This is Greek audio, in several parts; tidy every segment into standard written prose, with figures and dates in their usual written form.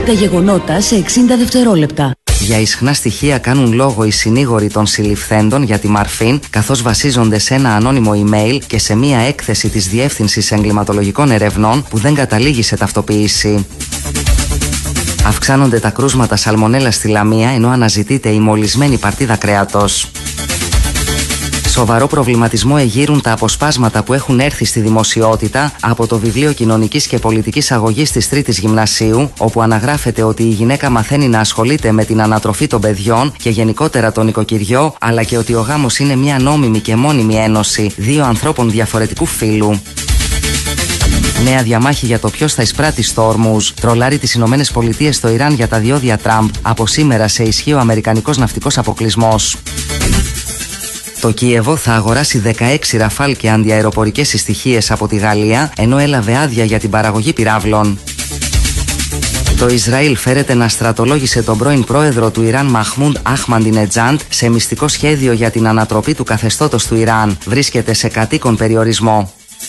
Τα γεγονότα σε 60 δευτερόλεπτα. Για ισχνά στοιχεία κάνουν λόγο οι συνήγοροι των συλληφθέντων για τη Μαρφίν, καθώς βασίζονται σε ένα ανώνυμο email και σε μία έκθεση της Διεύθυνσης Εγκληματολογικών Ερευνών που δεν καταλήγει σε ταυτοποίηση. Αυξάνονται τα κρούσματα σαλμονέλα στη Λαμία, ενώ αναζητείται η μολυσμένη παρτίδα κρέατος. Σοβαρό προβληματισμό εγείρουν τα αποσπάσματα που έχουν έρθει στη δημοσιότητα από το βιβλίο Κοινωνικής και Πολιτικής Αγωγής της 3ης Γυμνασίου, όπου αναγράφεται ότι η γυναίκα μαθαίνει να ασχολείται με την ανατροφή των παιδιών και γενικότερα το νοικοκυριό, αλλά και ότι ο γάμος είναι μια νόμιμη και μόνιμη ένωση δύο ανθρώπων διαφορετικού φύλου. Νέα διαμάχη για το ποιος θα εισπράττει στο Ορμούζ. Τρολάρει τις Ηνωμένες Πολιτείες στο Ιράν για τα διόδια Τραμπ. Από σήμερα σε ισχύ ο αμερικανικός ναυτικός αποκλεισμός. Το Κίεβο θα αγοράσει 16 ραφάλ και αντιαεροπορικές συστοιχίες από τη Γαλλία, ενώ έλαβε άδεια για την παραγωγή πυράβλων. Το Ισραήλ φέρεται να στρατολόγησε τον πρώην πρόεδρο του Ιράν Μαχμούντ Αχμαντινετζάντ σε μυστικό σχέδιο για την ανατροπή του καθεστώτος του Ιράν. Βρίσκεται σε κατοίκον περιορισμό.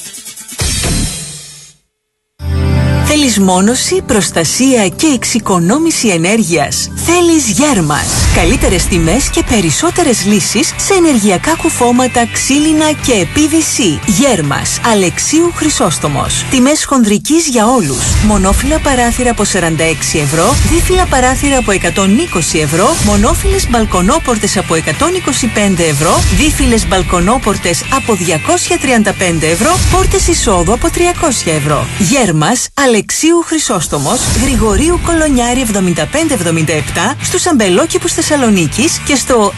Θέλεις μόνωση, προστασία και εξοικονόμηση ενέργειας? Θέλεις Γέρμας. Καλύτερες τιμές και περισσότερες λύσεις σε ενεργειακά κουφώματα, ξύλινα και PVC. Γέρμας. Αλεξίου Χρυσόστομος. Τιμές χονδρικής για όλους. Μονόφυλλα παράθυρα από 46 ευρώ, δίφυλλα παράθυρα από 120 ευρώ, μονόφυλλες μπαλκονόπορτες από 125 ευρώ, δίφυλλες μπαλκονόπορτες από 235 ευρώ, πόρτες εισόδου από 300 ευρώ. Γέρμας. Αλεξίου Χρυσόστομος, Γρηγορίου Κολονιάρη 7577, στους αμπελόκηπους Θεσσαλονίκης και στο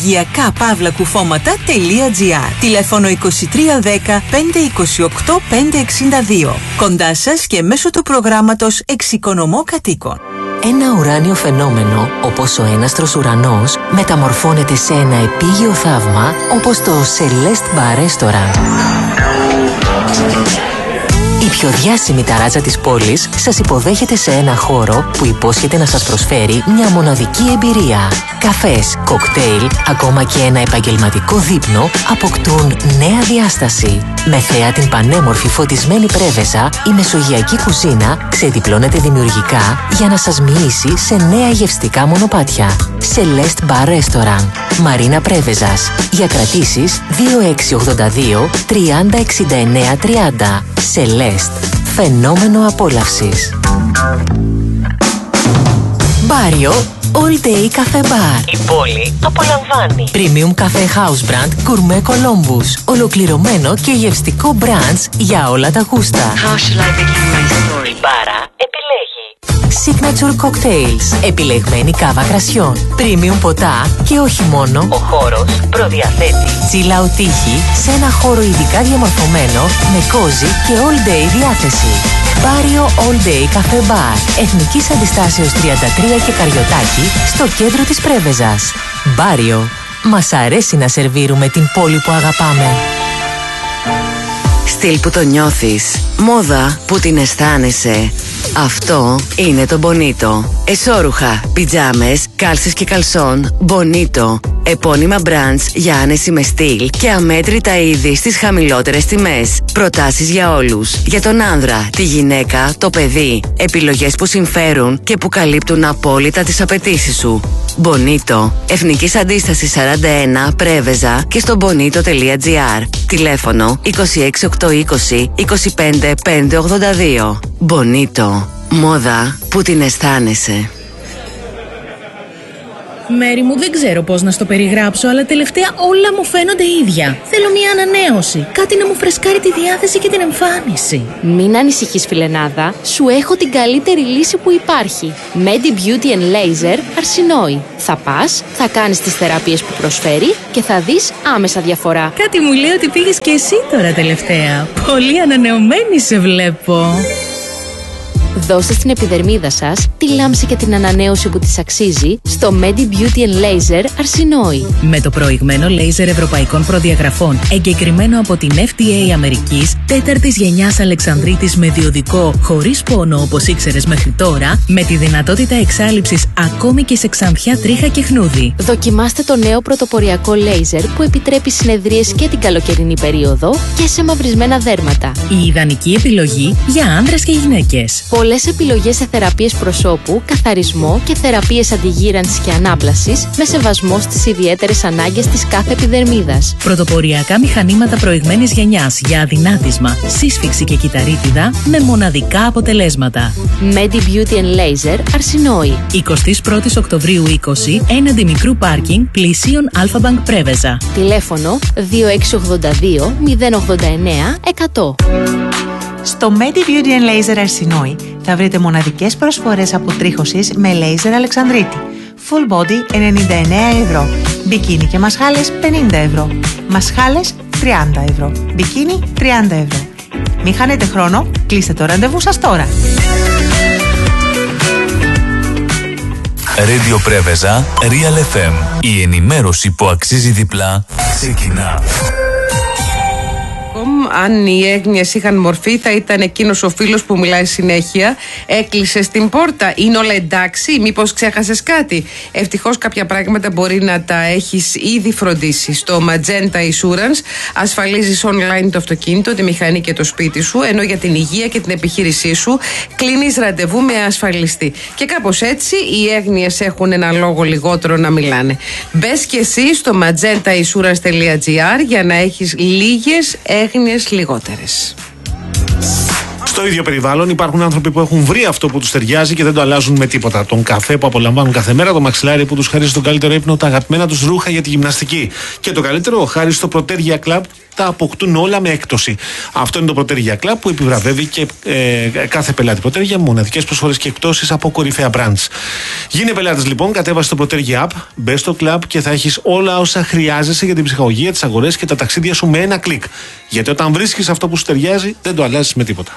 ενεργειακά-κουφώματα.gr. Τηλέφωνο 2310 528 562. Κοντά σας και μέσω του προγράμματος Εξοικονομώ Κατοίκων. Ένα ουράνιο φαινόμενο, όπως ο έναστρος ουρανός, μεταμορφώνεται σε ένα επίγειο θαύμα, όπως το Celeste Bar Restaurant. Η πιο διάσημη ταράτσα της πόλης σας υποδέχεται σε ένα χώρο που υπόσχεται να σας προσφέρει μια μοναδική εμπειρία. Καφές, κοκτέιλ, ακόμα και ένα επαγγελματικό δείπνο αποκτούν νέα διάσταση. Με θέα την πανέμορφη φωτισμένη πρέβεζα, η μεσογειακή κουζίνα ξεδιπλώνεται δημιουργικά για να σας μοιήσει σε νέα γευστικά μονοπάτια. Celeste Bar Restaurant, Μαρίνα Πρέβεζας. Για κρατήσεις 2682 30 69 30. Celeste, φαινόμενο απόλαυσης. Μπάριο All Day Cafe Bar. Η πόλη απολαμβάνει. Premium Cafe House Brand Gourmet Columbus. Ολοκληρωμένο και γευστικό brunch για όλα τα γούστα. How shall I begin my story? Η μπάρα επιλέγει. Signature Cocktails. Επιλεγμένη κάβα κρασιών. Premium ποτά και όχι μόνο. Ο χώρος προδιαθέτει chill out τύχη σε ένα χώρο ειδικά διαμορφωμένο με cozy και all day διάθεση. Μπάριο All Day Cafe Bar. Εθνικής Αντιστάσεως 33 και Καριωτάκη, στο κέντρο της Πρέβεζας. Μπάριο. Μας αρέσει να σερβίρουμε την πόλη που αγαπάμε. Στυλ που το νιώθεις. Μόδα που την αισθάνεσαι. Αυτό είναι το Bonito. Εσώρουχα, πιτζάμες, κάλσες και καλσόν. Bonito. Επώνυμα brands για άνεση με στυλ και αμέτρητα είδη στις χαμηλότερες τιμές. Προτάσεις για όλους. Για τον άνδρα, τη γυναίκα, το παιδί. Επιλογές που συμφέρουν και που καλύπτουν απόλυτα τις απαιτήσεις σου. Bonito. Εθνικής Αντίστασης 41, Πρέβεζα και στο bonito.gr. Τηλέφωνο 26820 25 582. Bonito. Μόδα που την αισθάνεσαι. Μέρη μου, δεν ξέρω πώς να στο περιγράψω, αλλά τελευταία όλα μου φαίνονται ίδια. Θέλω μια ανανέωση. Κάτι να μου φρεσκάρει τη διάθεση και την εμφάνιση. Μην ανησυχείς, φιλενάδα. Σου έχω την καλύτερη λύση που υπάρχει. Medi Beauty and Laser Αρσινόη. Θα πας, θα κάνεις τις θεραπείες που προσφέρει και θα δεις άμεσα διαφορά. Κάτι μου λέει ότι πήγες και εσύ τώρα τελευταία. Πολύ ανανεωμένη σε βλέπω. Δώστε στην επιδερμίδα σας τη λάμψη και την ανανέωση που της αξίζει στο Medi Beauty and Laser Αρσινόη. Με το προηγμένο λέιζερ ευρωπαϊκών προδιαγραφών, εγκεκριμένο από την FDA Αμερικής, 4ης γενιάς Αλεξανδρίτης με διοδικό, χωρίς πόνο όπως ήξερες μέχρι τώρα, με τη δυνατότητα εξάλειψης ακόμη και σε ξανθιά, τρίχα και χνούδι. Δοκιμάστε το νέο πρωτοποριακό λέιζερ που επιτρέπει συνεδρίες και την καλοκαιρινή περίοδο και σε μαυρισμένα δέρματα. Η ιδανική επιλογή για άνδρες και γυναίκες. Πολλές επιλογές σε θεραπείες προσώπου, καθαρισμό και θεραπείες αντιγύρανσης και ανάπλασης με σεβασμό στις ιδιαίτερες ανάγκες της κάθε επιδερμίδας. Πρωτοποριακά μηχανήματα προηγμένης γενιάς για αδυνάτισμα, σύσφυξη και κυταρίτιδα με μοναδικά αποτελέσματα. Medi Beauty and Laser Αρσινόη. 21 Οκτωβρίου 20, έναντι μικρού πάρκινγκ πλησίων Αλφα-Bank Πρέβεζα. Τηλέφωνο 2682 089 100. Στο Medi Beauty and Laser Αρσινόη θα βρείτε μοναδικές προσφορές αποτρίχωσης με λέιζερ Αλεξανδρίτη. Full body 99 ευρώ. Μπικίνι και μασχάλες 50 ευρώ. Μασχάλες 30 ευρώ. Μπικίνι 30 ευρώ. Μην χάνετε χρόνο, κλείστε το ραντεβού σας τώρα. Radio Πρέβεζα, Real FM. Η ενημέρωση που αξίζει διπλά ξεκινά. Αν οι έγνοιες είχαν μορφή, θα ήταν εκείνος ο φίλος που μιλάει συνέχεια. Έκλεισε στην πόρτα. Είναι όλα εντάξει, μήπως ξέχασες κάτι? Ευτυχώς κάποια πράγματα μπορεί να τα έχεις ήδη φροντίσει. Στο Magenta Insurance ασφαλίζεις online το αυτοκίνητο, τη μηχανή και το σπίτι σου, ενώ για την υγεία και την επιχείρησή σου κλείνεις ραντεβού με ασφαλιστή. Και κάπως έτσι οι έγνοιες έχουν ένα λόγο λιγότερο να μιλάνε. Μπες και εσύ στο magentainsurance.gr για να έχεις λίγες έγνοιες λιγότερες. Στο ίδιο περιβάλλον υπάρχουν άνθρωποι που έχουν βρει αυτό που τους ταιριάζει και δεν το αλλάζουν με τίποτα. Τον καφέ που απολαμβάνουν κάθε μέρα, το μαξιλάρι που τους χαρίζει τον καλύτερο ύπνο, τα αγαπημένα τους ρούχα για τη γυμναστική. Και το καλύτερο, χάρη στο Protergia Club, τα αποκτούν όλα με έκπτωση. Αυτό είναι το Protergia Club που επιβραβεύει και κάθε πελάτη Protergia με μοναδικές προσφορές και εκπτώσεις από κορυφαία brands. Γίνε πελάτης λοιπόν, κατέβασε το Protergia App, μπες στο club και θα έχεις όλα όσα χρειάζεσαι για την ψυχαγωγία, τις αγορές και τα ταξίδια σου με ένα κλικ. Γιατί όταν βρίσκεις αυτό που σου ταιριάζει, δεν το αλλάζεις με τίποτα.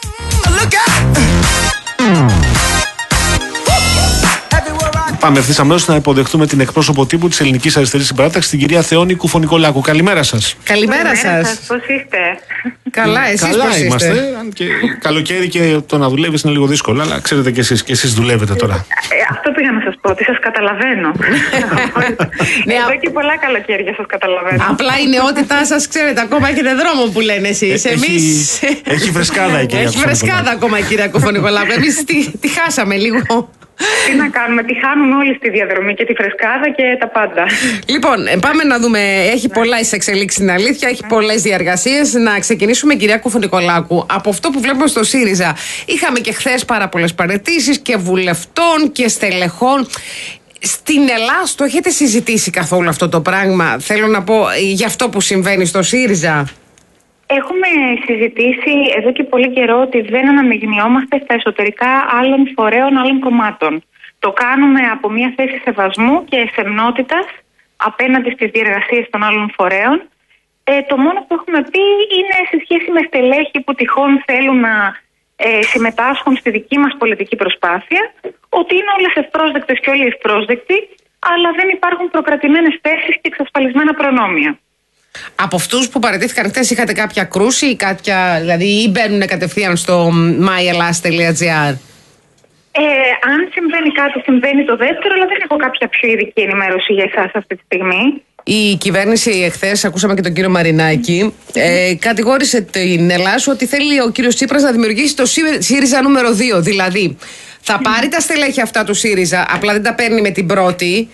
Πάμε ευθύς αμέσως να υποδεχτούμε την εκπρόσωπο τύπου της Ελληνικής Αριστερής Συμπαράταξης, την κυρία Θεόνη Κουφωνικολάκου. Καλημέρα σας. Καλημέρα σας. Πώς είστε? Καλά, εσείς καλά πώς είμαστε. είστε? Και καλοκαίρι και το να δουλεύεις είναι λίγο δύσκολο, αλλά ξέρετε και εσείς δουλεύετε τώρα. Αυτό πήγα να σας πω, ότι σας καταλαβαίνω. Εδώ και πολλά καλοκαίρια σας καταλαβαίνω. Απλά η νεότητά σας, ξέρετε, ακόμα έχετε δρόμο που λένε εσείς. Έχει φρεσκάδα η κυρία Έχει φρεσκάδα ακόμα η κυρία Κουφωνικολάκου. Εμείς τη χάσαμε λίγο. Τι να κάνουμε, τη χάνουμε όλοι στη διαδρομή, και τη φρεσκάδα και τα πάντα. Λοιπόν, πάμε να δούμε. Έχει πολλά εξελίξει στην αλήθεια, έχει πολλές διαργασίες. Να ξεκινήσουμε, κυρία Κουφωνικολάκου, από αυτό που βλέπουμε στο ΣΥΡΙΖΑ. Είχαμε και χθες πάρα πολλές παραιτήσεις και βουλευτών και στελεχών. Στην Ελλάδα το έχετε συζητήσει καθόλου αυτό το πράγμα? Θέλω να πω για αυτό που συμβαίνει στο ΣΥΡΙΖΑ. Έχουμε συζητήσει εδώ και πολύ καιρό ότι δεν αναμειγνιόμαστε στα εσωτερικά άλλων φορέων, άλλων κομμάτων. Το κάνουμε από μια θέση σεβασμού και σεμνότητας απέναντι στις διεργασίες των άλλων φορέων. Το μόνο που έχουμε πει είναι σε σχέση με στελέχη που τυχόν θέλουν να συμμετάσχουν στη δική μας πολιτική προσπάθεια, ότι είναι όλες ευπρόσδεκτες και όλοι ευπρόσδεκτοι, αλλά δεν υπάρχουν προκρατημένες θέσεις και εξασφαλισμένα προνόμια. Από αυτούς που παραιτήθηκαν χθες είχατε κάποια κρούση ή κάποια, δηλαδή, ή μπαίνουν κατευθείαν στο myelas.gr? Αν συμβαίνει κάτι, συμβαίνει το δεύτερο, αλλά δεν έχω κάποια πιο ειδική ενημέρωση για εσάς αυτή τη στιγμή. Η κυβέρνηση εχθές, ακούσαμε και τον κύριο Μαρινάκη, κατηγόρησε την Ελλάδα ότι θέλει ο κύριος Τσίπρας να δημιουργήσει το ΣΥΡΙΖΑ νούμερο 2. Δηλαδή, θα πάρει τα στελέχη αυτά του ΣΥΡΙΖΑ, απλά δεν τα παίρνει με την πρώτη.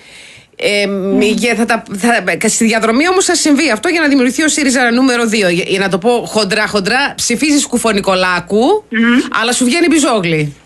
Στη διαδρομή όμως θα συμβεί αυτό για να δημιουργηθεί ο ΣΥΡΙΖΑ νούμερο 2. Για να το πω χοντρά, ψηφίζεις Κουφωνικολάκου, αλλά σου βγαίνει Μπιζόγλη.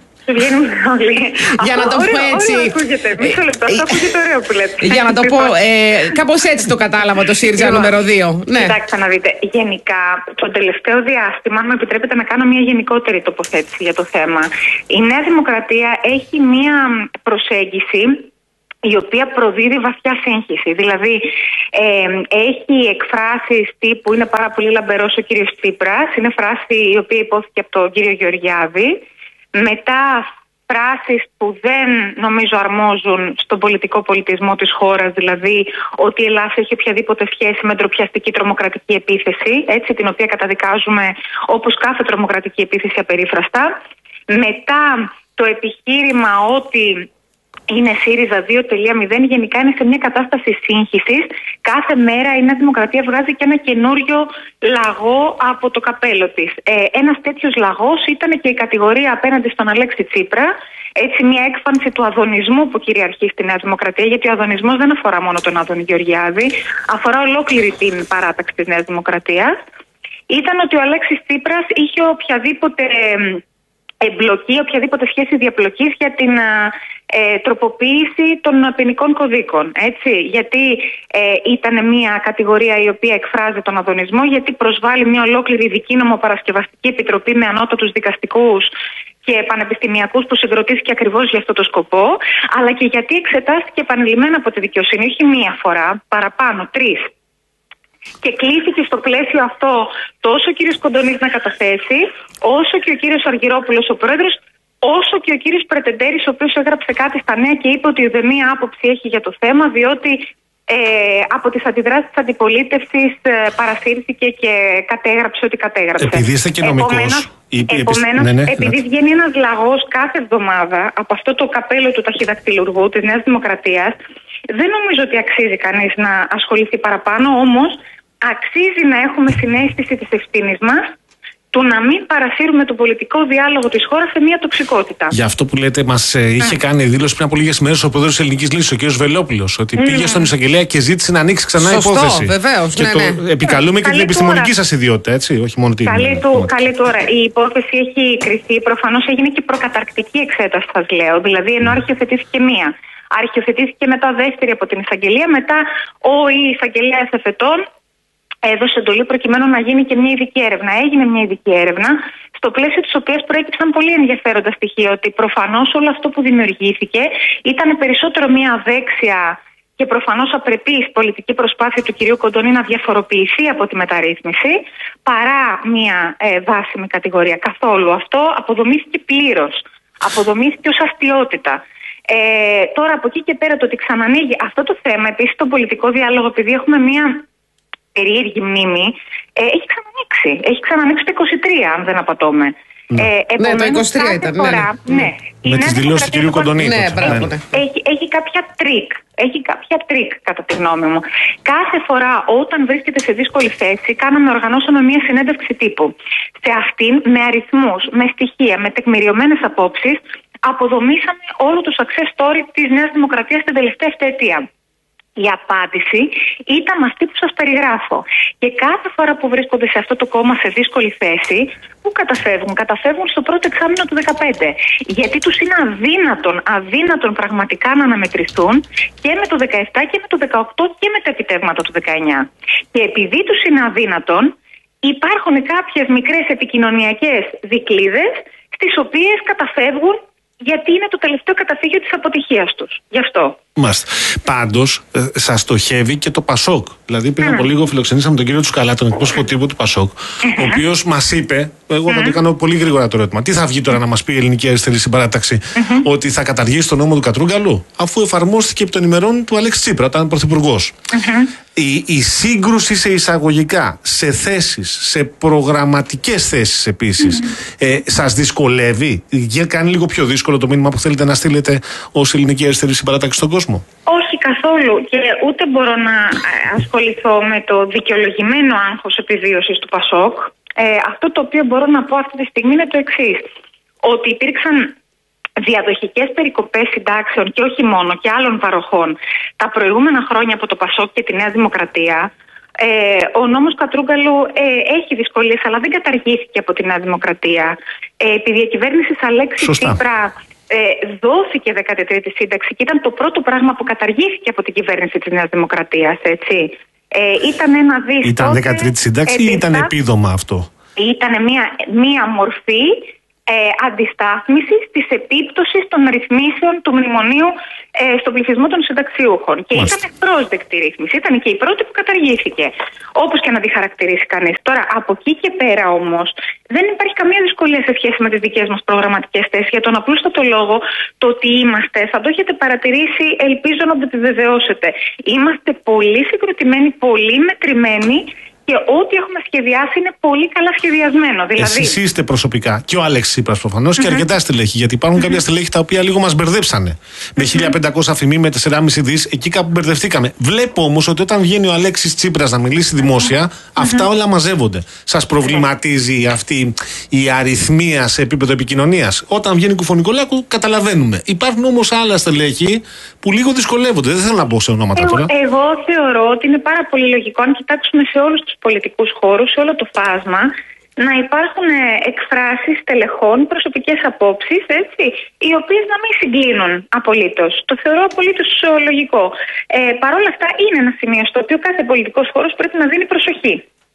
Για να το πω έτσι. Μισό λεπτό, αυτό ακούγεται ωραίο που λέτε. Για να το πω, κάπως έτσι το κατάλαβα το ΣΥΡΙΖΑ νούμερο 2. Κοιτάξτε να δείτε. Γενικά, το τελευταίο διάστημα, αν μου επιτρέπετε να κάνω μια γενικότερη τοποθέτηση για το θέμα. Η Νέα Δημοκρατία έχει μια προσέγγιση η οποία προδίδει βαθιά σύγχυση. Δηλαδή, έχει εκφράσεις τύπου είναι πάρα πολύ λαμπερός ο κύριος Τσίπρας, είναι φράση η οποία υπόθηκε από τον κύριο Γεωργιάδη. Μετά φράσεις που δεν νομίζω αρμόζουν στον πολιτικό πολιτισμό της χώρας, δηλαδή ότι η Ελλάδα έχει οποιαδήποτε σχέση με ντροπιαστική τρομοκρατική επίθεση, έτσι, την οποία καταδικάζουμε όπως κάθε τρομοκρατική επίθεση απερίφραστα. Μετά το επιχείρημα ότι είναι ΣΥΡΙΖΑ 2.0. Γενικά είναι σε μια κατάσταση σύγχυσης. Κάθε μέρα η Νέα Δημοκρατία βγάζει και ένα καινούριο λαγό από το καπέλο της. Ένας τέτοιος λαγός ήταν και η κατηγορία απέναντι στον Αλέξη Τσίπρα. Έτσι, μια έκφανση του αδωνισμού που κυριαρχεί στη Νέα Δημοκρατία, γιατί ο αδωνισμός δεν αφορά μόνο τον Άδωνη Γεωργιάδη, αφορά ολόκληρη την παράταξη της Νέας Δημοκρατίας. Ήταν ότι ο Αλέξης Τσίπρας είχε οποιαδήποτε εμπλοκή, οποιαδήποτε σχέση διαπλοκής για την τροποποίηση των ποινικών κωδίκων. Έτσι, γιατί ήταν μια κατηγορία η οποία εκφράζει τον αδωνισμό, γιατί προσβάλλει μια ολόκληρη ειδική νομοπαρασκευαστική επιτροπή με ανώτατους δικαστικούς και πανεπιστημιακούς που συγκροτήθηκε ακριβώς για αυτό το σκοπό, αλλά και γιατί εξετάστηκε επανειλημμένα από τη δικαιοσύνη, όχι μία φορά, παραπάνω, 3. Και κλήθηκε στο πλαίσιο αυτό τόσο ο κύριος Κοντονής να καταθέσει, όσο και ο κύριος Αργυρόπουλος ο πρόεδρος, όσο και ο κύριος Πρετεντέρης, ο οποίος έγραψε κάτι στα νέα και είπε ότι δεν μία άποψη έχει για το θέμα, διότι από τις αντιδράσεις της αντιπολίτευσης παρασύρθηκε και κατέγραψε ό,τι κατέγραψε. Επειδή είστε και νομικός. Επομένως, επειδή βγαίνει ένας λαγός κάθε εβδομάδα από αυτό το καπέλο του ταχυδακτηλουργού της Νέας Δημοκρατίας, δεν νομίζω ότι αξίζει κανείς να ασχοληθεί παραπάνω, όμως αξίζει να έχουμε συναίσθηση της ευθύνης μας του να μην παρασύρουμε τον πολιτικό διάλογο της χώρας σε μια τοξικότητα. Για αυτό που λέτε, μας είχε κάνει δήλωση πριν από λίγες μέρες ο πρόεδρος της Ελληνικής Λύσης, ο κ. Βελόπουλος, ότι πήγε στον εισαγγελέα και ζήτησε να ανοίξει ξανά υπόθεση. Βεβαίως, και το επικαλούμε και την επιστημονική σας ιδιότητα, έτσι, όχι μόνο την. Καλή τώρα. Η υπόθεση έχει κριθεί. Προφανώς έγινε και προκαταρκτική εξέταση, σας λέω. Δηλαδή, ενώ αρχιοθετήθηκε μία. Αρχιοθετήθηκε μετά δεύτερη από την εισαγγελία, μετά ο εισαγγελέας εφετών έδωσε εντολή προκειμένου να γίνει και μια ειδική έρευνα. Έγινε μια ειδική έρευνα, στο πλαίσιο της οποίας προέκυψαν πολύ ενδιαφέροντα στοιχεία, ότι προφανώς όλο αυτό που δημιουργήθηκε ήταν περισσότερο μια αδέξια και προφανώς απρεπής πολιτική προσπάθεια του κυρίου Κοντονή να διαφοροποιηθεί από τη μεταρρύθμιση, παρά μια βάσιμη κατηγορία. Καθόλου. Αυτό αποδομήθηκε πλήρως. Αποδομήθηκε ως αστιότητα. Τώρα από εκεί και πέρα το ότι ξανανοίγει αυτό το θέμα, επίσης τον πολιτικό διάλογο, επειδή έχουμε μια περίεργη μνήμη, έχει ξανανοίξει. Έχει ξανανοίξει το 23, αν δεν απατώμε. Ναι, το 23 ήταν. Με τις δηλώσεις του κ. Κοντονή. Έχει κάποια τρίκ. Έχει κάποια τρίκ, κατά τη γνώμη μου. Κάθε φορά όταν βρίσκεται σε δύσκολη θέση, οργανώσαμε μια συνέντευξη τύπου. Σε αυτήν, με αριθμούς, με στοιχεία, με τεκμηριωμένες απόψεις, αποδομήσαμε όλο το success story της Νέας Δημοκρατίας την τελευταία επταετία. Η απάντηση ήταν αυτή που σας περιγράφω. Και κάθε φορά που βρίσκονται σε αυτό το κόμμα σε δύσκολη θέση, πού καταφεύγουν? Καταφεύγουν στο πρώτο εξάμηνο του 2015. Γιατί τους είναι αδύνατον πραγματικά να αναμετρηθούν και με το 2017 και με το 2018 και με τα επιτεύγματα του 2019. Και επειδή τους είναι αδύνατον, υπάρχουν κάποιες μικρές επικοινωνιακές δικλείδες στις οποίες καταφεύγουν, γιατί είναι το τελευταίο καταφύγιο της αποτυχίας τους. Γι' αυτό. Μάλιστα. Πάντως, σας στοχεύει και το Πασόκ. Δηλαδή, πριν από λίγο φιλοξενήσαμε τον κύριο Τσουκαλά, τον εκπρόσωπο τύπου του Πασόκ, ο οποίος μας είπε, εγώ θα το κάνω πολύ γρήγορα το ερώτημα, τι θα βγει τώρα να μας πει η Ελληνική Αριστερή Συμπαράταξη, ότι θα καταργήσει τον νόμο του Κατρούγκαλου, αφού εφαρμόστηκε επί των ημερών του Αλέξη Τσίπρα, όταν πρωθυπουργός. Η σύγκρουση σε εισαγωγικά, σε θέσεις, σε προγραμματικές θέσεις επίσης, σας δυσκολεύει? Κάνει λίγο πιο δύσκολο το μήνυμα που θέλετε να στείλετε ως Ελληνική Αριστερή Συμπαράταξη στον κόσμο? Όχι καθόλου, και ούτε μπορώ να ασχοληθώ με το δικαιολογημένο άγχος επιβίωσης του Πασόκ. Αυτό το οποίο μπορώ να πω αυτή τη στιγμή είναι το εξής. Ότι υπήρξαν διαδοχικές περικοπές συντάξεων και όχι μόνο, και άλλων παροχών τα προηγούμενα χρόνια από το Πασόκ και τη Νέα Δημοκρατία. Ο νόμος Κατρούγκαλου έχει δυσκολίες, αλλά δεν καταργήθηκε από τη Νέα Δημοκρατία. Επί διακυβέρνησης Αλέξη Τσίπρα δόθηκε 13η σύνταξη και ήταν το πρώτο πράγμα που καταργήθηκε από την κυβέρνηση της Νέας Δημοκρατίας, έτσι. Ήταν ένα δις. Ήταν 13η σύνταξη ή ήταν επίδομα αυτό? Ήταν μία μορφή αντιστάθμισης της επίπτωσης των ρυθμίσεων του μνημονίου στον πληθυσμό των συνταξιούχων. Και ήταν πρόσδεκτη ρύθμιση. Ήταν και η πρώτη που καταργήθηκε. Όπως και να τη χαρακτηρίσει κανείς. Τώρα, από εκεί και πέρα όμως, δεν υπάρχει καμία δυσκολία σε σχέση με τις δικές μας προγραμματικές θέσεις. Για τον απλούστατο λόγο, το ότι είμαστε, θα το έχετε παρατηρήσει, ελπίζω να το επιβεβαιώσετε. Είμαστε πολύ συγκροτημένοι, πολύ μετρημένοι και ό,τι έχουμε σχεδιάσει είναι πολύ καλά σχεδιασμένο. Δηλαδή... Εσείς είστε προσωπικά και ο Αλέξης Τσίπρας προφανώς και αρκετά στελέχη, γιατί υπάρχουν κάποια στελέχη τα οποία λίγο μας μπερδέψανε. Με 1.500 αφημί, με 4,5 δις, εκεί κάπου μπερδευτήκαμε. Βλέπω όμως ότι όταν βγαίνει ο Αλέξης Τσίπρας να μιλήσει δημόσια, αυτά όλα μαζεύονται. Σας προβληματίζει αυτή η αριθμία σε επίπεδο επικοινωνίας? Όταν βγαίνει Κουφωνικολάκου, καταλαβαίνουμε. Υπάρχουν όμως άλλα στελέχη που λίγο δυσκολεύονται. Δεν θέλω να μπω σε ονόματα τώρα. Εγώ θεωρώ ότι είναι πάρα πολύ λογικό, αν κοιτάξουμε σε όλους τους πολιτικούς χώρους, σε όλο το φάσμα, να υπάρχουν εκφράσεις τελεχών, προσωπικές απόψεις, έτσι, οι οποίες να μην συγκλίνουν απολύτως. Το θεωρώ απολύτως λογικό. Παρ' όλα αυτά, είναι ένα σημείο στο οποίο κάθε πολιτικός χώρος πρέπει να δίνει προσοχή.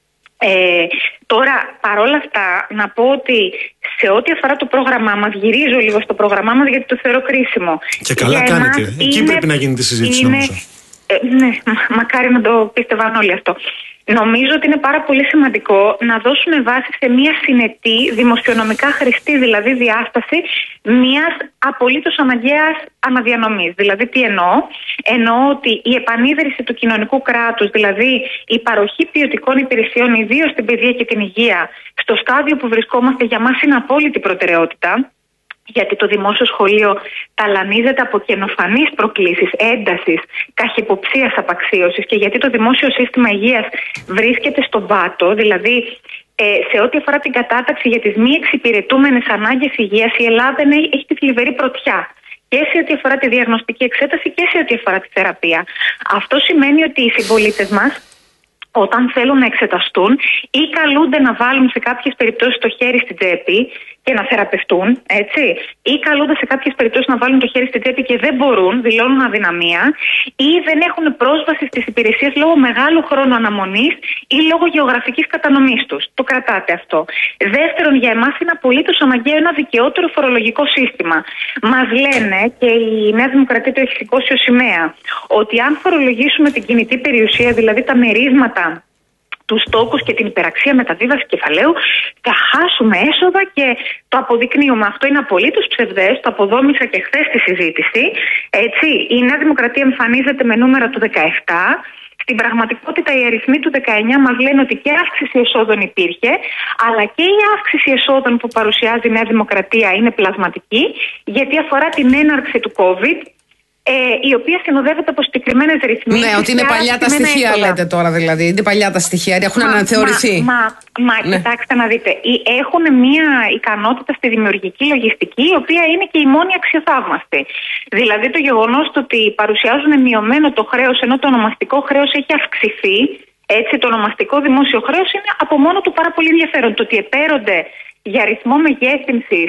Τώρα, παρόλα αυτά, να πω ότι σε ό,τι αφορά το πρόγραμμά μας, γυρίζω λίγο στο πρόγραμμά μας γιατί το θεωρώ κρίσιμο. Και καλά κάνετε. Εκεί πρέπει να γίνει τη συζήτηση, νομίζω. Ναι, μακάρι να το πίστευαν όλοι αυτό. Νομίζω ότι είναι πάρα πολύ σημαντικό να δώσουμε βάση σε μια συνετή, δημοσιονομικά χρηστή δηλαδή διάσταση μιας απολύτως αναγκαίας αναδιανομής. Δηλαδή τι εννοώ? Εννοώ ότι η επανίδρυση του κοινωνικού κράτους, δηλαδή η παροχή ποιοτικών υπηρεσιών, ιδίως στην παιδεία και την υγεία, στο στάδιο που βρισκόμαστε, για μας είναι απόλυτη προτεραιότητα. Γιατί το δημόσιο σχολείο ταλανίζεται από καινοφανείς προκλήσεις, έντασης, καχυποψίας, απαξίωσης, και γιατί το δημόσιο σύστημα υγείας βρίσκεται στον πάτο, δηλαδή σε ό,τι αφορά την κατάταξη για τις μη εξυπηρετούμενες ανάγκες υγείας, η Ελλάδα έχει τη θλιβερή πρωτιά. Και σε ό,τι αφορά τη διαγνωστική εξέταση και σε ό,τι αφορά τη θεραπεία. Αυτό σημαίνει ότι οι συμπολίτες μας, όταν θέλουν να εξεταστούν, ή καλούνται να βάλουν σε κάποιες περιπτώσεις το χέρι στην τσέπη και να θεραπευτούν, έτσι, ή καλούνται σε κάποιες περιπτώσεις να βάλουν το χέρι στην τσέπη και δεν μπορούν, δηλώνουν αδυναμία, ή δεν έχουν πρόσβαση στις υπηρεσίες λόγω μεγάλου χρόνου αναμονής ή λόγω γεωγραφικής κατανομής τους. Το κρατάτε αυτό. Δεύτερον, για εμάς είναι απολύτως αναγκαίο ένα δικαιότερο φορολογικό σύστημα. Μας λένε, και η Νέα Δημοκρατία το έχει σηκώσει ως σημαία, ότι αν φορολογήσουμε την κινητή περιουσία, δηλαδή τα μερίσματα, τους τόκους και την υπεραξία μεταβίβαση κεφαλαίου, θα χάσουμε έσοδα και το αποδεικνύουμε. Αυτό είναι απολύτως ψευδές, το αποδόμησα και χθες στη συζήτηση. Έτσι, η Νέα Δημοκρατία εμφανίζεται με νούμερα του 17. Στην πραγματικότητα οι αριθμοί του 19 μας λένε ότι και αύξηση εσόδων υπήρχε, αλλά και η αύξηση εσόδων που παρουσιάζει η Νέα Δημοκρατία είναι πλασματική, γιατί αφορά την έναρξη του COVID, η οποία συνοδεύεται από συγκεκριμένες ρυθμίσεις. Ναι, ότι είναι παλιά τα στοιχεία, λέτε τώρα δηλαδή. Είναι παλιά τα στοιχεία, έχουν αναθεωρηθεί. Ναι. Κοιτάξτε να δείτε. Έχουν μία ικανότητα στη δημιουργική λογιστική, η οποία είναι και η μόνη αξιοθαύμαστη. Δηλαδή το γεγονός ότι παρουσιάζουν μειωμένο το χρέος, ενώ το ονομαστικό χρέος έχει αυξηθεί. Έτσι, το ονομαστικό δημόσιο χρέος είναι από μόνο του πάρα πολύ ενδιαφέρον. Το ότι επέρονται για αριθμό μεγέθυνσης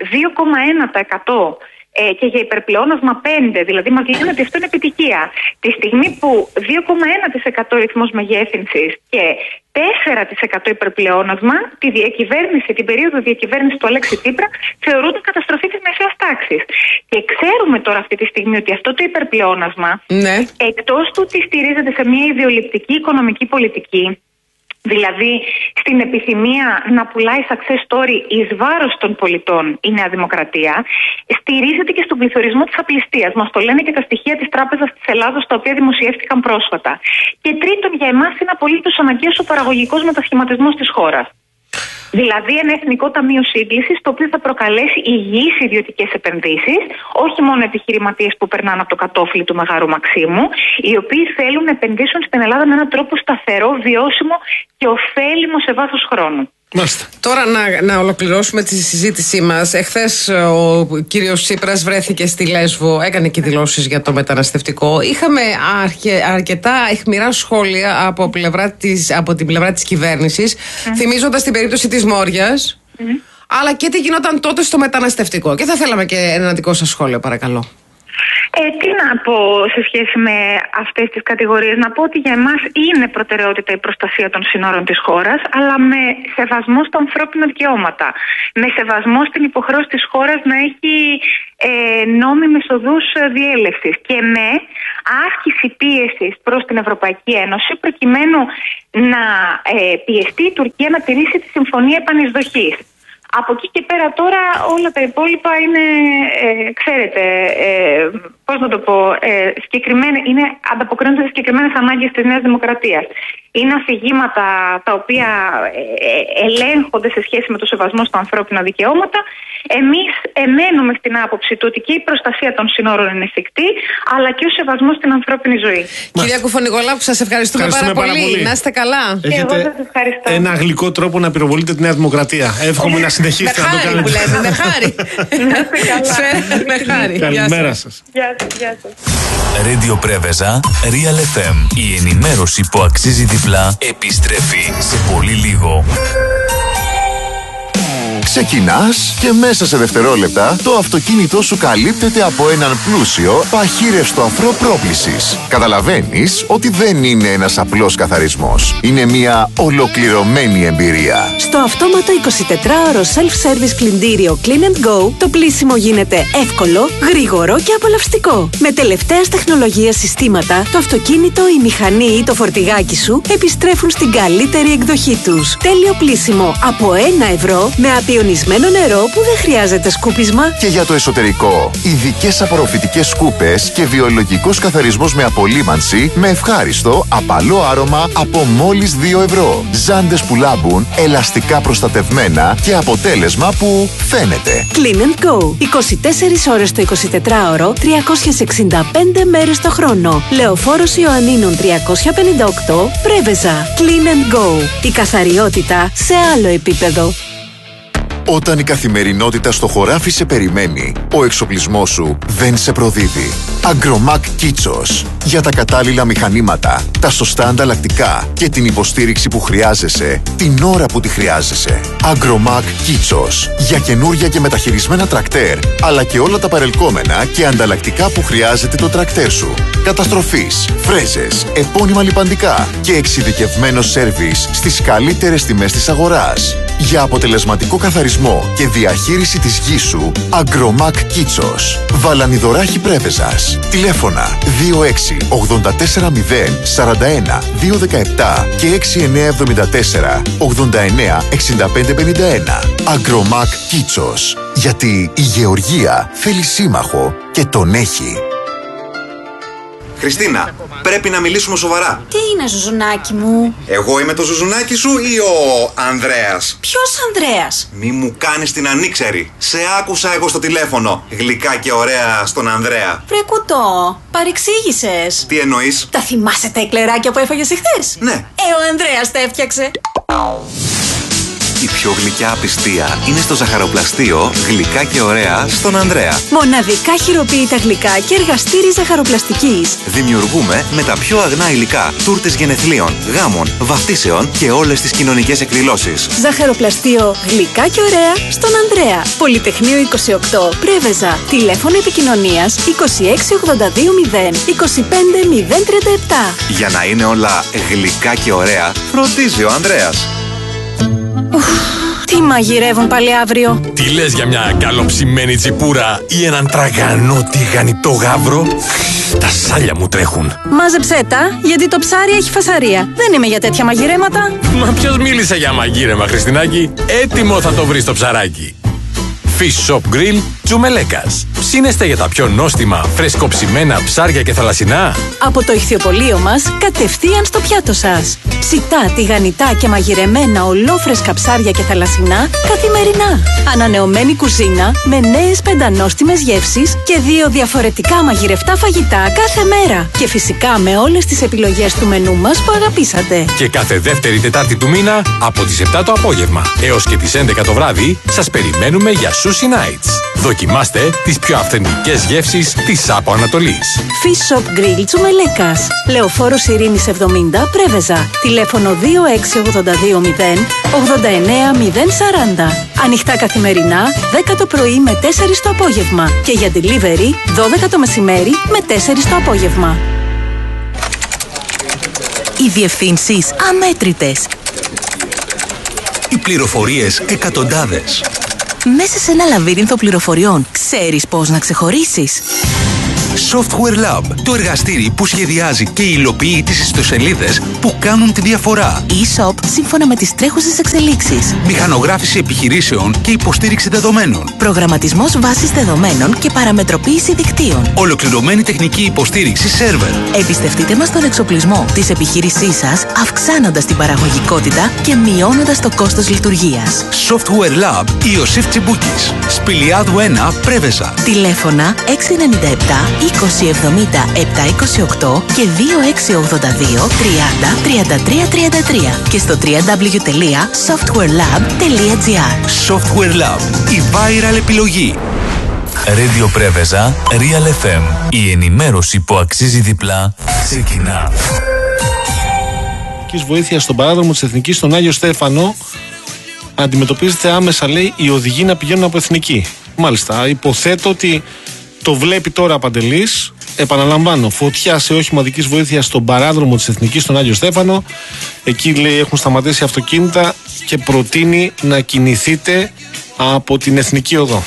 2,1%. Και για υπερπλεόνασμα 5%, δηλαδή μας λένε ότι αυτό είναι επιτυχία. Τη στιγμή που 2,1% ρυθμός μεγέθυνσης και 4% υπερπλεόνασμα, την περίοδο διακυβέρνησης του Αλέξη Τσίπρα θεωρούνται καταστροφή της μεσαίας τάξης. Και ξέρουμε τώρα αυτή τη στιγμή ότι αυτό το υπερπλεόνασμα, εκτός του ότι στηρίζεται σε μια ιδεολειπτική οικονομική πολιτική, δηλαδή στην επιθυμία να πουλάει success story εις βάρος των πολιτών η Νέα Δημοκρατία, στηρίζεται και στον πληθωρισμό της απληστίας. Μας το λένε και τα στοιχεία της Τράπεζας της Ελλάδος, τα οποία δημοσιεύτηκαν πρόσφατα. Και τρίτον, για εμάς είναι απολύτως αναγκαίος ο παραγωγικός μετασχηματισμός της χώρας. Δηλαδή ένα εθνικό ταμείο σύγκλησης, το οποίο θα προκαλέσει υγιείς ιδιωτικές επενδύσεις, όχι μόνο επιχειρηματίες που περνάνε από το κατόφλι του Μεγάρου Μαξίμου, οι οποίοι θέλουν να επενδύσουν στην Ελλάδα με έναν τρόπο σταθερό, βιώσιμο και ωφέλιμο σε βάθος χρόνου. Μάλιστα. Τώρα να ολοκληρώσουμε τη συζήτησή μας. Εχθές ο κύριος Τσίπρας βρέθηκε στη Λέσβο, έκανε και δηλώσεις για το μεταναστευτικό. Είχαμε αρκετά αιχμηρά σχόλια από την πλευρά της κυβέρνησης, θυμίζοντας την περίπτωση της Μόριας, αλλά και τι γινόταν τότε στο μεταναστευτικό. Και θα θέλαμε και ένα δικό σας σχόλιο, παρακαλώ. Τι να πω σε σχέση με αυτές τις κατηγορίες? Να πω ότι για εμάς είναι προτεραιότητα η προστασία των συνόρων της χώρας, αλλά με σεβασμό στα ανθρώπινα δικαιώματα. Με σεβασμό στην υποχρέωση της χώρας να έχει νόμιμες οδούς διέλευσης και με άσκηση πίεσης προς την Ευρωπαϊκή Ένωση, προκειμένου να πιεστεί η Τουρκία να τηρήσει τη Συμφωνία Επανεισδοχής. Από εκεί και πέρα τώρα όλα τα υπόλοιπα είναι, ξέρετε, πώς να το πω, ανταποκρίνονται σε συγκεκριμένες ανάγκες της Νέας Δημοκρατίας. Είναι αφηγήματα τα οποία ελέγχονται σε σχέση με το σεβασμό στα ανθρώπινα δικαιώματα. Εμείς εμένουμε στην άποψη του ότι και η προστασία των συνόρων είναι εφικτή, αλλά και ο σεβασμός στην ανθρώπινη ζωή. Κυρία Κουφωνικολάπου, σας ευχαριστούμε πάρα πολύ. Να είστε καλά. Έχετε εγώ σας ευχαριστώ. Ένα γλυκό τρόπο να πυροβολείτε τη Νέα Δημοκρατία. Εύχομαι να συνεχίσετε να το κάνετε. Με χάρη. Με χάρη. Καλημέρα σας. Γεια σας. Radio Preveza, Real FM. Η ενημέρωση που αξίζει διπλά επιστρέφει σε πολύ λίγο. Ξεκινάς και μέσα σε δευτερόλεπτα το αυτοκίνητό σου καλύπτεται από έναν πλούσιο παχύρευστο αφρό πρόπλησης. Καταλαβαίνεις ότι δεν είναι ένας απλός καθαρισμός. Είναι μια ολοκληρωμένη εμπειρία. Στο αυτόματο 24ωρο self-service πλυντήριο Clean & Go το πλύσιμο γίνεται εύκολο, γρήγορο και απολαυστικό. Με τελευταίας τεχνολογίας συστήματα, το αυτοκίνητο, η μηχανή ή το φορτηγάκι σου επιστρέφουν στην καλύτερη εκδοχή τους. Τέλειο πλύσιμο από 1 ευρώ με απιονισμένο νερό που δεν χρειάζεται σκούπισμα. Και για το εσωτερικό, ειδικές απορροφητικές σκούπες και βιολογικός καθαρισμός με απολύμανση με ευχάριστο, απαλό άρωμα από μόλις 2 ευρώ. Ζάντες που λάμπουν, ελαστικά προστατευμένα και αποτέλεσμα που φαίνεται. Clean & Go. 24 ώρες το 24ωρο, 365 μέρες το χρόνο. Λεωφόρος Ιωαννίνων 358, Πρέβεζα. Clean & Go. Η καθαριότητα σε άλλο επίπεδο. Όταν η καθημερινότητα στο χωράφι σε περιμένει, ο εξοπλισμός σου δεν σε προδίδει. Agromac Kitsos. Για τα κατάλληλα μηχανήματα, τα σωστά ανταλλακτικά και την υποστήριξη που χρειάζεσαι, την ώρα που τη χρειάζεσαι. Agromac Kitsos. Για καινούρια και μεταχειρισμένα τρακτέρ, αλλά και όλα τα παρελκόμενα και ανταλλακτικά που χρειάζεται το τρακτέρ σου. Καταστροφής, φρέζες, επώνυμα λιπαντικά και εξειδικευμένο σέρβις στις καλύτερες τιμές της αγοράς. Για αποτελεσματικό καθαρισμό και διαχείριση της γης σου, Agromac Kitsos. Βαλανιδωράχη Πρέβεζας. Τηλέφωνα 26 84 0 41 217 και 6974 89 65 51. Agromac Kitsos. Γιατί η γεωργία θέλει σύμμαχο και τον έχει. Χριστίνα, πρέπει να μιλήσουμε σοβαρά. Τι είναι, Ζουζουνάκι μου? Εγώ είμαι το Ζουζουνάκι σου ή ο Ανδρέας? Ποιος Ανδρέας? Μη μου κάνεις την ανήξερη. Σε άκουσα εγώ στο τηλέφωνο. Γλυκά και ωραία στον Ανδρέα. Βρε κουτό, παρεξήγησες. Τι εννοείς? Τα θυμάσαι τα εκλεράκια που έφαγες εχθές? Ναι. Ο Ανδρέας τα έφτιαξε. Η πιο γλυκιά απιστία είναι στο ζαχαροπλαστείο Γλυκά και ωραία στον Ανδρέα. Μοναδικά χειροποίητα γλυκά και εργαστήρι ζαχαροπλαστικής. Δημιουργούμε με τα πιο αγνά υλικά τούρτες γενεθλίων, γάμων, βαφτίσεων και όλες τις κοινωνικές εκδηλώσεις. Ζαχαροπλαστείο Γλυκά και ωραία στον Ανδρέα. Πολυτεχνείο 28, Πρέβεζα. Τηλέφωνο επικοινωνίας 26 82 0 25 037. Για να είναι όλα γλυκά και ωραία, φροντίζει ο Ανδρέας. Τι μαγειρεύουν πάλι αύριο? Τι λες για μια καλοψημένη τσιπούρα ή έναν τραγανό τηγανιτό γάβρο? Τα σάλια μου τρέχουν. Μάζεψέ τα, γιατί το ψάρι έχει φασαρία. Δεν είμαι για τέτοια μαγειρέματα. Μα ποιος μίλησε για μαγείρεμα, Χριστινάκη? Έτοιμο θα το βρεις το ψαράκι. Fish Shop Grill Τσουμελέκας. Ψήνεστε για τα πιο νόστιμα, φρεσκοψημένα ψάρια και θαλασσινά? Από το ηχθιοπωλείο μας, κατευθείαν στο πιάτο σας. Ψητά, τηγανιτά και μαγειρεμένα ολόφρεσκα ψάρια και θαλασσινά καθημερινά. Ανανεωμένη κουζίνα με νέες πεντανόστιμες γεύσεις και 2 διαφορετικά μαγειρευτά φαγητά κάθε μέρα. Και φυσικά με όλες τις επιλογές του μενού μας που αγαπήσατε. Και κάθε δεύτερη Τετάρτη του μήνα από τις 7 το απόγευμα έως και τις 11 το βράδυ σας περιμένουμε για Sushi Nights. Δοκιμάστε τις πιο αυθεντικές γεύσεις της Άπο Ανατολής. Fish Shop Grill Τσουμελέκας. Λεωφόρος Ειρήνης 70, Πρέβεζα. Τηλέφωνο 2682 0 89 040. Ανοιχτά καθημερινά 10 το πρωί με 4 το απόγευμα. Και για delivery 12 το μεσημέρι με 4 το απόγευμα. Οι διευθύνσεις αμέτρητες. Οι πληροφορίες εκατοντάδες. Μέσα σε ένα λαβύρινθο πληροφοριών, ξέρεις πώς να ξεχωρίσεις? Software Lab, το εργαστήρι που σχεδιάζει και υλοποιεί τις ιστοσελίδες που κάνουν τη διαφορά. E-Shop σύμφωνα με τις τρέχουσες εξελίξεις. Μηχανογράφηση επιχειρήσεων και υποστήριξη δεδομένων. Προγραμματισμός βάσης δεδομένων και παραμετροποίηση δικτύων. Ολοκληρωμένη τεχνική υποστήριξη σερβερ. Εμπιστευτείτε μας τον εξοπλισμό της επιχείρησής σας, αυξάνοντας την παραγωγικότητα και μειώνοντας το κόστος λειτουργίας. Software Lab Ιωσήφ Τσιμπούκης. Σπηλιάδου 1, Πρέβεζα. Τηλέφωνα 697 2070 728 και 2682 30 33 33 και στο www.softwarelab.gr. Software Lab, η viral επιλογή. Radio Πρέβεζα, Real FM. Η ενημέρωση που αξίζει διπλά ξεκινά. Βοήθεια στον παράδρομο της Εθνικής στον Άγιο Στέφανο αντιμετωπίζεται άμεσα, λέει, οι οδηγοί να πηγαίνουν από Εθνική. Μάλιστα, υποθέτω ότι το βλέπει τώρα Παντελής. Επαναλαμβάνω, φωτιά σε όχημα οδικής βοήθειας στον παράδρομο της Εθνικής στον Άγιο Στέφανο. Εκεί, λέει, έχουν σταματήσει αυτοκίνητα και προτείνει να κινηθείτε από την Εθνική Οδό.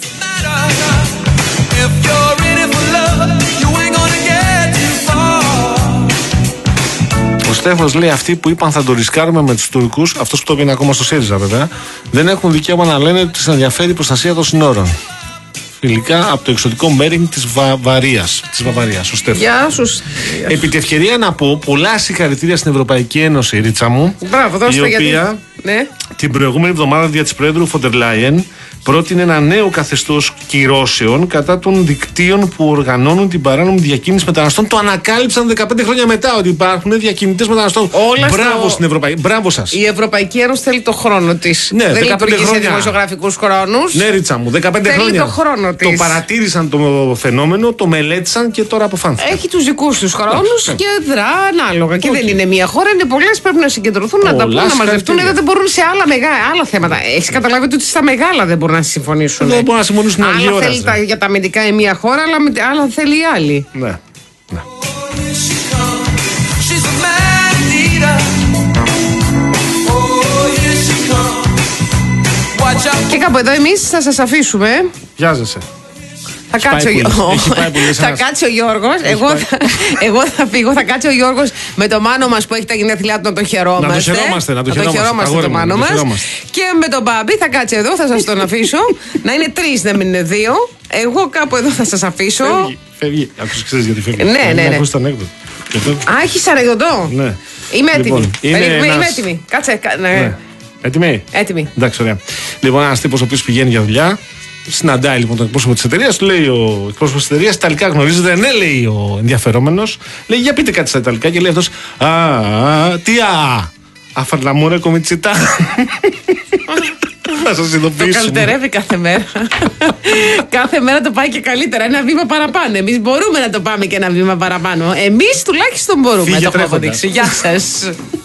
Ο Στέφανος λέει: αυτοί που είπαν θα το ρισκάρουμε με τους Τούρκους, αυτός που το είπε ακόμα στο ΣΥΡΙΖΑ βέβαια, δεν έχουν δικαίωμα να λένε ότι τους ενδιαφέρει η προστασία των συνόρων. Φιλικά από το εξωτικό Μέρινγκ της Βαβαρίας. Ο Στέφανος. Γεια σου. Επί τη ευκαιρία να πω πολλά συγχαρητήρια στην Ευρωπαϊκή Ένωση, Ρίτσα μου. Μπράβο, δώστε η οποία την προηγούμενη εβδομάδα δια της Πρόεδρου Φοντερ Λάιεν πρότεινε ένα νέο καθεστώς κυρώσεων κατά των δικτύων που οργανώνουν την παράνομη διακίνηση μεταναστών. Το ανακάλυψαν 15 χρόνια μετά ότι υπάρχουν διακινητές μεταναστών. Μπράβο στην Ευρωπαϊκή. Μπράβο σας. Η Ευρωπαϊκή Ένωση θέλει το χρόνο της. Ναι, δεν λειτουργεί σε δημοσιογραφικούς χρόνους. Ναι, Ρίτσα μου, 15 χρόνια. Το χρόνο της. Το παρατήρησαν το φαινόμενο, το μελέτησαν και τώρα αποφάνθηκαν. Έχει τους δικούς τους χρόνους και δρά ανάλογα. Και δεν είναι μία χώρα, είναι πολλές. Πρέπει να συγκεντρωθούν, να τα πούν, να μαζευτούν. Δεν μπορούν σε άλλα θέματα. Έχεις καταλάβει ότι στα μεγάλα δεν μπορούν να συμφωνήσουν. Δεν μπορούν να συμφωνήσουν άλλη ώρα. Άλλα θέλει για τα αμυντικά η μία χώρα, άλλα θέλει η άλλη. Ναι. Και κάπου εδώ εμείς θα σας αφήσουμε. Βιάζεσαι. Θα κάτσει ο Γιώργος. Εγώ θα φύγω. Θα κάτσει ο Γιώργος με το Μάνο μας που έχει τα γενέθλιά του να το χαιρόμαστε. Να το χαιρόμαστε το Μάνο μας. Και με τον Μπάμπη θα κάτσει εδώ, θα σας τον αφήσω. Να είναι 3, να μην είναι 2. Εγώ κάπου εδώ θα σας αφήσω. Φεύγει. Άκουσες, ξέρεις γιατί φεύγει. Ναι. Ακούσεις το ανέκδοτο. Α, έχεις ανέκδοτο. Ναι. Είμαι έτοιμη. Είμαι έτοιμη. Κάτσε. Έτοιμη. Εντάξει, ωραία. Λοιπόν, ένας τύπος ο οποίος πηγαίνει για δουλειά. Συναντάει λοιπόν τον εκπρόσωπο της εταιρείας, του λέει ο εκπρόσωπος της εταιρείας: Ιταλικά γνωρίζετε? Ναι, λέει ο ενδιαφερόμενος. Λέει: για πείτε κάτι στα Ιταλικά. Και λέει αυτός: τι αφαρλαμούρε κομιτσιτά. Θα σας ειδοποιήσουμε. Το καλυτερεύει κάθε μέρα. Κάθε μέρα το πάει και καλύτερα. Ένα βήμα παραπάνω. Εμείς μπορούμε να το πάμε και ένα βήμα παραπάνω. Εμείς τουλάχιστον μπορούμε. Φύγε το έχω αποδείξει. Γεια σας.